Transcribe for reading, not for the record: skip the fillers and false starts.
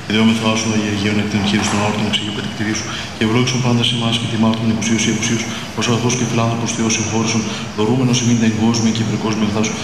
ιδεόμεθα σου, Αγία Αγίων, εκ των χείρων των όρτων, εξηγείου κατεκτηρίου σου, και ευλόγησον πάντα σε εμάς και τιμάρτων εκουσίους ή απουσίους, ως αγαθός και φιλάνθρωπος Θεός συγχώρησον, δωρούμενος ημίν τα εγκόσμια και υπερκόσμια αγαθά σου,